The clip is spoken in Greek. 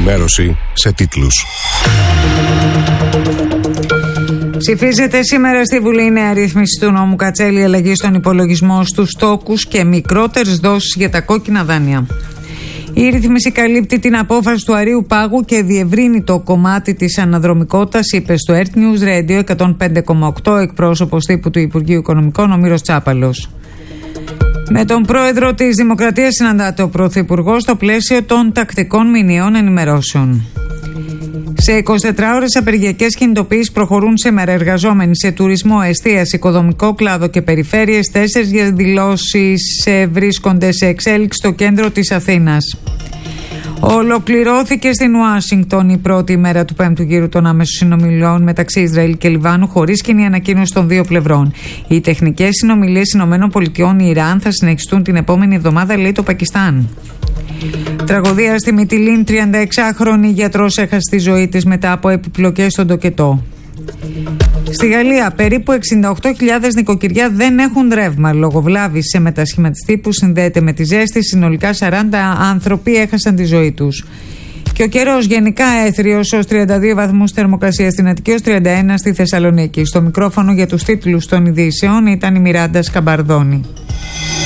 ενημέρωση σε τίτλους. Ψηφίζεται σήμερα στη Βουλή η νέα ρύθμιση του νόμου Κατσέλη, αλλαγή στον υπολογισμό στους τόκους και μικρότερες δόσεις για τα κόκκινα δάνεια. Η ρύθμιση καλύπτει την απόφαση του Αρείου Πάγου και διευρύνει το κομμάτι της αναδρομικότητας, είπε στο Earth News Radio 105,8 εκπρόσωπος τύπου του Υπουργείου Οικονομικών, ο Μύρος Τσάπαλος. Με τον πρόεδρο της Δημοκρατίας συναντάται ο Πρωθυπουργός στο πλαίσιο των τακτικών μηνιαίων ενημερώσεων. Σε 24 ώρες απεργιακές κινητοποιήσεις προχωρούν σήμερα εργαζόμενοι σε τουρισμό, εστίαση, οικοδομικό κλάδο και περιφέρειες. 4 διαδηλώσεις βρίσκονται σε εξέλιξη στο κέντρο της Αθήνας. Ολοκληρώθηκε στην Ουάσιγκτον η πρώτη ημέρα του 5ου γύρου των άμεσων συνομιλιών μεταξύ Ισραήλ και Λιβάνου, χωρίς κοινή ανακοίνωση των δύο πλευρών. Οι τεχνικές συνομιλίες ΗΠΑ-Ιράν θα συνεχιστούν την επόμενη εβδομάδα, λέει το Πακιστάν. Τραγωδία στη Μυτιλήν, 36χρονη γιατρός έχασε τη ζωή της μετά από επιπλοκές στον τοκετό. Στη Γαλλία, περίπου 68.000 νοικοκυριά δεν έχουν ρεύμα λόγω βλάβης σε μετασχηματιστή που συνδέεται με τη ζέστη. Συνολικά 40 άνθρωποι έχασαν τη ζωή τους. Και ο καιρός γενικά έθριος ως 32 βαθμούς θερμοκρασία στην Αττική, ως 31 στη Θεσσαλονίκη. Στο μικρόφωνο για τους τίτλους των ειδήσεων ήταν η Μιράντα Σκαμπαρδόνη.